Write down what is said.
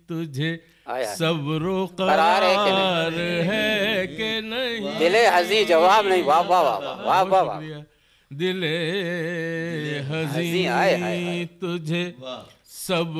तुझे आय हाय। सब्रो करार करार है कि नहीं। दिले हजी जवाब नहीं। वाह वाह वाह वाह वाह वाह वाह। शुक्रिया। दिले हजी, आय हाय हाय। हजी तुझे सब